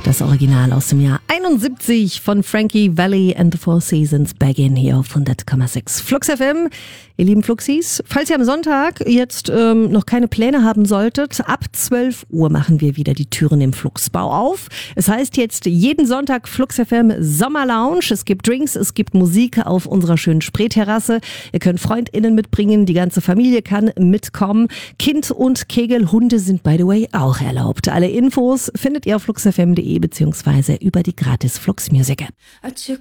Das Original aus dem Jahr 71 von Frankie Valli and the Four Seasons Back-In hier auf 100,6 Flux FM. Ihr lieben Fluxis, falls ihr am Sonntag jetzt noch keine Pläne haben solltet, ab 12 Uhr machen wir wieder die Türen im Fluxbau auf. Es heißt jetzt jeden Sonntag Flux FM Sommerlounge. Es gibt Drinks, es gibt Musik auf unserer schönen Spreeterrasse. Ihr könnt FreundInnen mitbringen, die ganze Familie kann mitkommen. Kind und Kegelhunde sind by the way auch erlaubt. Alle Infos findet ihr auf fluxfm.de beziehungsweise über die gratis Flux Music App.